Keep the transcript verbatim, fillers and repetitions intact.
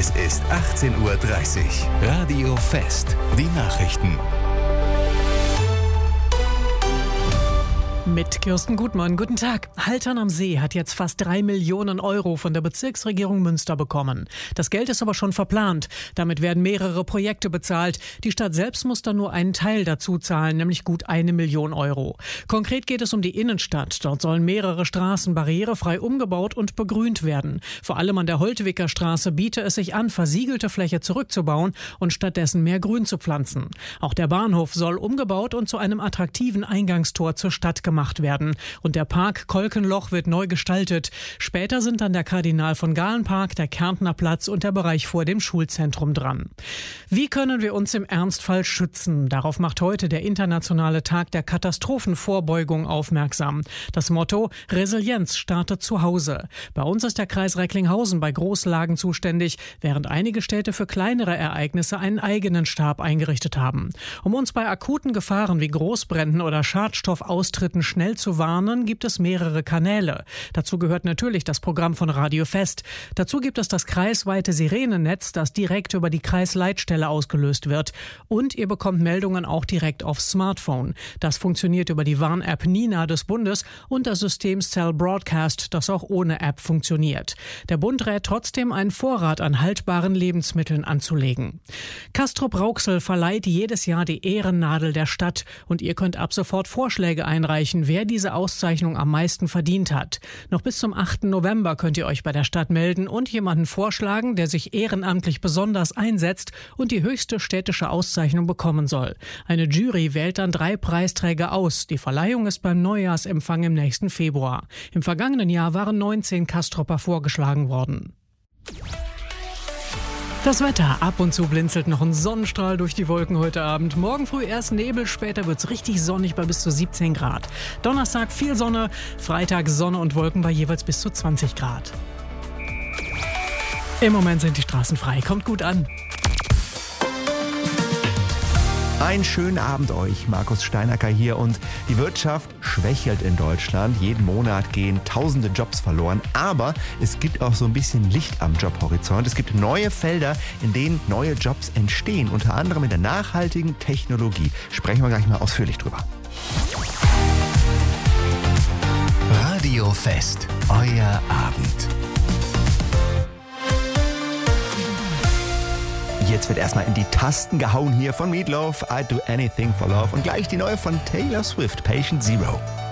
Es ist achtzehn Uhr dreißig. Radio Fest. Die Nachrichten. Mit Kirsten Gutmann. Guten Tag. Haltern am See hat jetzt fast drei Millionen Euro von der Bezirksregierung Münster bekommen. Das Geld ist aber schon verplant. Damit werden mehrere Projekte bezahlt. Die Stadt selbst muss dann nur einen Teil dazu zahlen, nämlich gut eine Million Euro. Konkret geht es um die Innenstadt. Dort sollen mehrere Straßen barrierefrei umgebaut und begrünt werden. Vor allem an der Holtwicker Straße biete es sich an, versiegelte Fläche zurückzubauen und stattdessen mehr Grün zu pflanzen. Auch der Bahnhof soll umgebaut und zu einem attraktiven Eingangstor zur Stadt gemacht werden. Und der Park Kolkenloch wird neu gestaltet. Später sind dann der Kardinal von Galen Park, der Kärntner Platz und der Bereich vor dem Schulzentrum dran. Wie können wir uns im Ernstfall schützen? Darauf macht heute der internationale Tag der Katastrophenvorbeugung aufmerksam. Das Motto: Resilienz startet zu Hause. Bei uns ist der Kreis Recklinghausen bei Großlagen zuständig, während einige Städte für kleinere Ereignisse einen eigenen Stab eingerichtet haben. Um uns bei akuten Gefahren wie Großbränden oder Schadstoffaustritten schnell zu warnen, gibt es mehrere Kanäle. Dazu gehört natürlich das Programm von Radio Fest. Dazu gibt es das kreisweite Sirenennetz, das direkt über die Kreisleitstelle ausgelöst wird. Und ihr bekommt Meldungen auch direkt aufs Smartphone. Das funktioniert über die Warn-App Nina des Bundes und das System Cell Broadcast, das auch ohne App funktioniert. Der Bund rät trotzdem, einen Vorrat an haltbaren Lebensmitteln anzulegen. Castrop-Rauxel verleiht jedes Jahr die Ehrennadel der Stadt und ihr könnt ab sofort Vorschläge einreichen, wer diese Auszeichnung am meisten verdient hat. Noch bis zum achten November könnt ihr euch bei der Stadt melden und jemanden vorschlagen, der sich ehrenamtlich besonders einsetzt und die höchste städtische Auszeichnung bekommen soll. Eine Jury wählt dann drei Preisträger aus. Die Verleihung ist beim Neujahrsempfang im nächsten Februar. Im vergangenen Jahr waren neunzehn Castropper vorgeschlagen worden. Das Wetter. Ab und zu blinzelt noch ein Sonnenstrahl durch die Wolken heute Abend. Morgen früh erst Nebel, später wird's richtig sonnig bei bis zu siebzehn Grad. Donnerstag viel Sonne, Freitag Sonne und Wolken bei jeweils bis zu zwanzig Grad. Im Moment sind die Straßen frei. Kommt gut an. Einen schönen Abend euch, Markus Steinacker hier, und die Wirtschaft schwächelt in Deutschland. Jeden Monat gehen tausende Jobs verloren, aber es gibt auch so ein bisschen Licht am Jobhorizont. Es gibt neue Felder, in denen neue Jobs entstehen, unter anderem in der nachhaltigen Technologie. Sprechen wir gleich mal ausführlich drüber. Radio Fest, euer Abend. Jetzt wird erstmal in die Tasten gehauen hier von Meatloaf, I'd Do Anything for Love, und gleich die neue von Taylor Swift, Patient Zero.